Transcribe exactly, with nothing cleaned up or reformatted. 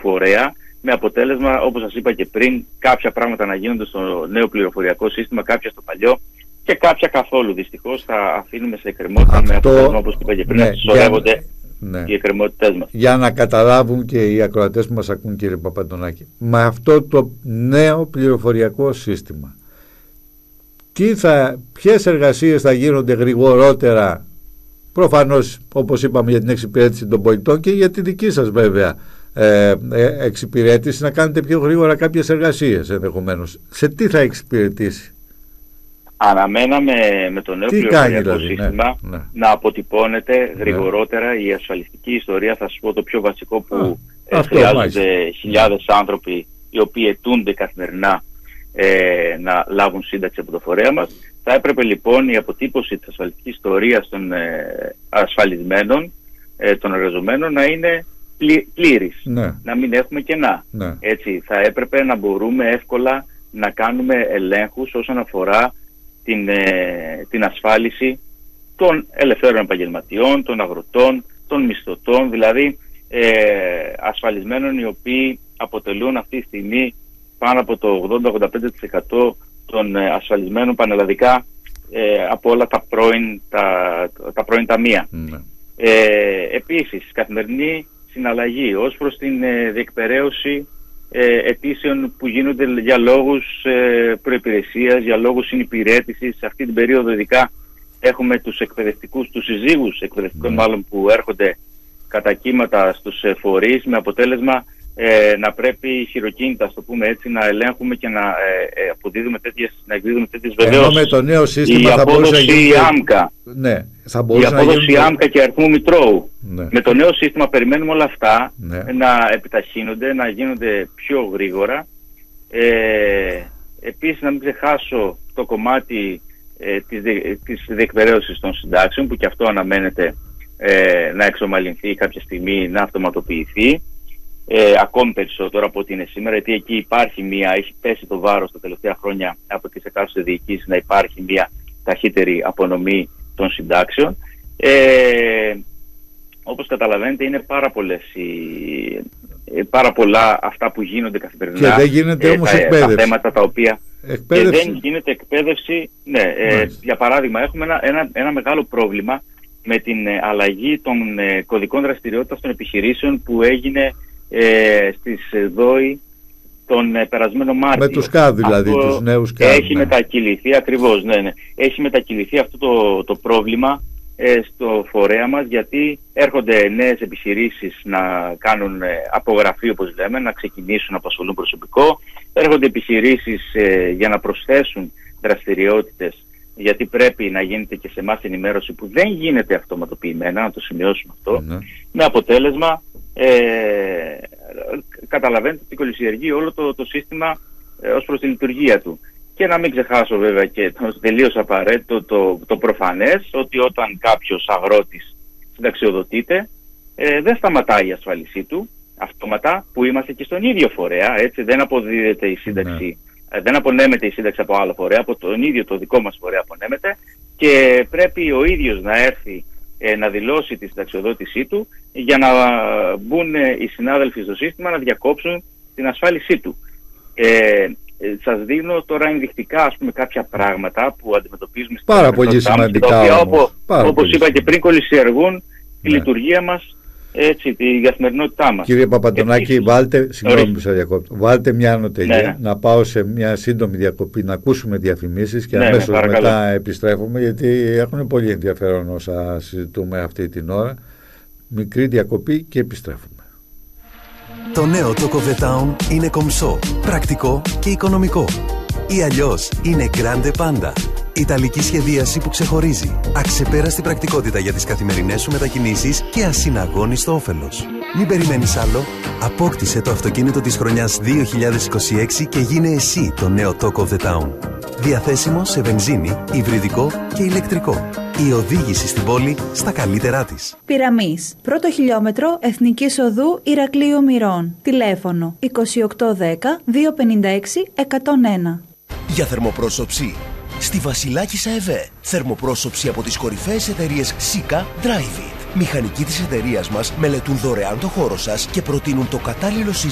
φορέα, με αποτέλεσμα, όπως σας είπα και πριν, κάποια πράγματα να γίνονται στο νέο πληροφοριακό σύστημα, κάποια στο παλιό και κάποια καθόλου. Δυστυχώς θα αφήνουμε σε εκκρεμότητα. Αυτό, με αποτέλεσμα, όπως είπα και πριν, ναι, να συσσωρεύονται ναι. οι εκκρεμότητες μας. Για να καταλάβουν και οι ακροατές που μας ακούν, κύριε Παπαντονάκη, με αυτό το νέο πληροφοριακό σύστημα, τι θα, ποιες εργασίες θα γίνονται γρηγορότερα, προφανώς όπως είπαμε για την εξυπηρέτηση των πολιτών και για τη δική σας βέβαια ε, ε, εξυπηρέτηση, να κάνετε πιο γρήγορα κάποιες εργασίες ενδεχομένως. Σε τι θα εξυπηρετήσει? Αναμέναμε με το νέο τι πληροφοριακό δηλαδή, σύστημα ναι, ναι. να αποτυπώνεται γρηγορότερα ναι. η ασφαλιστική ιστορία. Θα σας πω το πιο βασικό που Α, ε, χρειάζονται χιλιάδες άνθρωποι οι οποίοι αιτούνται καθημερινά ε, να λάβουν σύνταξη από το φορέα μας. Θα έπρεπε λοιπόν η αποτύπωση της ασφαλιστικής ιστορίας των ε, ασφαλισμένων, ε, των εργαζομένων, να είναι πλη, πλήρης, ναι. να μην έχουμε κενά. Ναι. Έτσι, θα έπρεπε να μπορούμε εύκολα να κάνουμε ελέγχους όσον αφορά την, ε, την ασφάλιση των ελευθέρων επαγγελματιών, των αγροτών, των μισθωτών, δηλαδή ε, ασφαλισμένων οι οποίοι αποτελούν αυτή τη στιγμή πάνω από το ογδόντα με ογδόντα πέντε τοις εκατό των ε, ασφαλισμένων πανελλαδικά ε, από όλα τα πρώην, τα, τα πρώην ταμεία. Mm. Ε, επίσης, καθημερινή συναλλαγή ως προς την ε, διεκπεραίωση ε, αιτήσεων που γίνονται για λόγους ε, προϋπηρεσίας, για λόγους συνυπηρέτησης. Σε αυτή την περίοδο ειδικά έχουμε τους εκπαιδευτικούς, τους συζύγους εκπαιδευτικών mm. μάλλον, που έρχονται κατά κύματα στους ε, φορείς, με αποτέλεσμα Ε, να πρέπει χειροκίνητα, το πούμε έτσι, να ελέγχουμε και να ε, αποδίδουμε τέτοιες, να εκδίδουμε τέτοιες βεβαίωσεις. Ενώ με το νέο σύστημα η θα μπορούσε να γίνει... η άμκα, ναι, θα η απόδοση γίνει... άμκα και αριθμού μητρώου. Ναι. Με το νέο σύστημα περιμένουμε όλα αυτά ναι. να επιταχύνονται, να γίνονται πιο γρήγορα. Ε, επίσης, να μην ξεχάσω το κομμάτι ε, της, δι, της διεκπεραίωσης των συντάξεων, που και αυτό αναμένεται ε, να εξομαλυνθεί κάποια στιγμή, να αυτοματοποιηθεί. Ε, ακόμη περισσότερο από ό,τι είναι σήμερα, γιατί εκεί υπάρχει μία, έχει πέσει το βάρος τα τελευταία χρόνια από τις εκάστοτε διοικήσεις να υπάρχει μία ταχύτερη απονομή των συντάξεων. Ε, όπως καταλαβαίνετε, είναι πάρα, πολλές οι, πάρα πολλά αυτά που γίνονται καθημερινά. Και δεν γίνεται όμως τα, εκπαίδευση. Τα θέματα τα οποία εκπαίδευση. Και δεν γίνεται εκπαίδευση. Ναι, ε, για παράδειγμα, έχουμε ένα, ένα, ένα μεγάλο πρόβλημα με την ε, αλλαγή των ε, κωδικών δραστηριότητας των επιχειρήσεων που έγινε Ε, στις ΔΟΗ τον ε, περασμένο Μάρτιο. Με τους ΚΑΔ δηλαδή, αυτό τους νέους ΚΑΔ. Έχει ναι. μετακυληθεί, ακριβώς, ναι, ναι. Έχει μετακυληθεί αυτό το, το πρόβλημα ε, στο φορέα μας, γιατί έρχονται νέες επιχειρήσεις να κάνουν ε, απογραφή, όπως λέμε, να ξεκινήσουν να απασχολούν προσωπικό. Έρχονται επιχειρήσεις ε, για να προσθέσουν δραστηριότητες, γιατί πρέπει να γίνεται και σε εμάς ενημέρωση που δεν γίνεται αυτοματοποιημένα, να το σημειώσουμε αυτό, mm-hmm. με αποτέλεσμα ε, καταλαβαίνετε ότι κολυσιεργεί όλο το, το σύστημα ε, ως προς τη λειτουργία του. Και να μην ξεχάσω βέβαια και το τελείως απαραίτητο, το, το προφανές, ότι όταν κάποιος αγρότης συνταξιοδοτείται, ε, δεν σταματάει η ασφάλισή του αυτόματα, που είμαστε και στον ίδιο φορέα, έτσι, δεν αποδίδεται η σύνταξη, mm. δεν απονέμεται η σύνταξη από άλλο φορέα, από τον ίδιο το δικό μας φορέα απονέμεται, και πρέπει ο ίδιος να έρθει ε, να δηλώσει τη συνταξιοδότησή του για να μπουν ε, οι συνάδελφοι στο σύστημα να διακόψουν την ασφάλισή του. Ε, ε, σας δίνω τώρα ενδεικτικά, ας πούμε, κάποια πράγματα που αντιμετωπίζουμε στην πάρα πολύ σημαντικά, τα οποία, όμως, όπως, όπως είπα και πριν, κολυσιεργούν τη ναι. λειτουργία μας, έτσι, τη καθημερινότητά μας. Κύριε Παπαντονάκη, βάλτε, συγγνώμη που σας διακόπτω, βάλτε μια ανωτελεία, ναι. να πάω σε μια σύντομη διακοπή, να ακούσουμε διαφημίσεις και ναι, αμέσως ναι, μετά επιστρέφουμε, γιατί έχουν πολύ ενδιαφέρον όσα συζητούμε αυτή την ώρα. Μικρή διακοπή και επιστρέφουμε. Το νέο Talk of the Town είναι κομψό, πρακτικό και οικονομικό. Ή αλλιώς είναι Grande Panda. Ιταλική σχεδίαση που ξεχωρίζει. Αξεπέραστη πρακτικότητα για τις καθημερινές σου μετακινήσεις και ασυναγώνιστο όφελος. Μην περιμένεις άλλο. Απόκτησε το αυτοκίνητο της χρονιάς δύο χιλιάδες είκοσι έξι και γίνε εσύ το νέο Talk of the Town. Διαθέσιμο σε βενζίνη, υβριδικό και ηλεκτρικό. Η οδήγηση στην πόλη στα καλύτερά της. Πειραμής. Πρώτο χιλιόμετρο Εθνικής Οδού Ηρακλείου Μυρών. Τηλέφωνο είκοσι οκτώ δέκα διακόσια πενήντα έξι εκατόν ένα. Για θερμοπρόσωψη στη Βασιλάκισσα ΕΒΕ. Θερμοπρόσωψη από τις κορυφαίες εταιρείες Sika, Drive It. Μηχανικοί της εταιρείας μας μελετούν δωρεάν το χώρο σας και προτείνουν το κατάλληλο σύστημα